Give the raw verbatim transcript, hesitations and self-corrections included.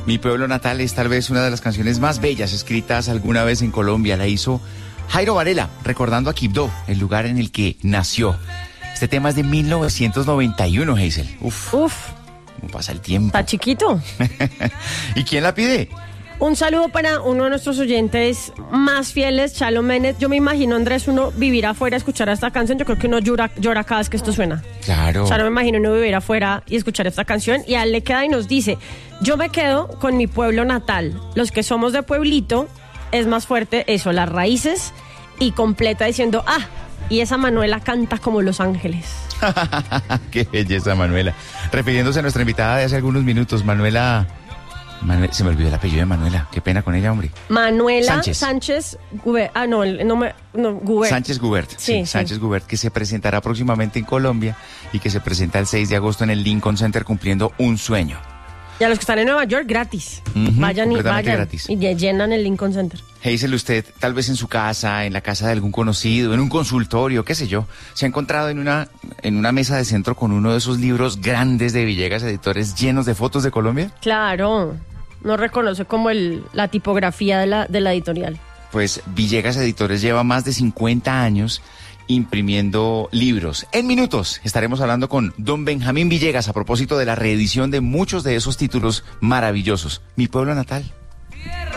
Mi pueblo natal es tal vez una de las canciones más bellas escritas alguna vez en Colombia. La hizo Jairo Varela, recordando a Quibdó, el lugar en el que nació. Este tema es de mil novecientos noventa y uno, Hazel. Uf. Uf. ¿Cómo pasa el tiempo? Está chiquito. ¿Y quién la pide? Un saludo para uno de nuestros oyentes más fieles, Chalo Méndez. Yo me imagino, Andrés, uno vivir afuera, escuchar esta canción. Yo creo que uno llora, llora cada vez que esto suena. Claro. O sea, no me imagino uno vivir afuera y escuchar esta canción. Y a él le queda y nos dice, yo me quedo con mi pueblo natal. Los que somos de pueblito, es más fuerte eso, las raíces. Y completa diciendo, ah, y esa Manuela canta como Los Ángeles. Qué belleza, Manuela. Refiriéndose a nuestra invitada de hace algunos minutos, Manuela... Manuel, se me olvidó el apellido de Manuela. Qué pena con ella, hombre. Manuela Sánchez, Sánchez Gubert. Ah, no, el- no me. No, Gubert. Sánchez Gubert. Sí, Sí, sí. Sánchez Gubert, que se presentará próximamente en Colombia y que se presenta el seis de agosto en el Lincoln Center cumpliendo un sueño. Y a los que están en Nueva York, gratis. Ujú, vayan y completamente vayan. gratis. Y lle- llenan el Lincoln Center. Hazel, usted, tal vez en su casa, en la casa de algún conocido, en un consultorio, qué sé yo, se ha encontrado en una, en una mesa de centro con uno de esos libros grandes de Villegas Editores llenos de fotos de Colombia. Claro. No reconoce como el, la tipografía de la, de la editorial. Pues Villegas Editores lleva más de cincuenta años imprimiendo libros. En minutos estaremos hablando con don Benjamín Villegas a propósito de la reedición de muchos de esos títulos maravillosos. Mi pueblo natal.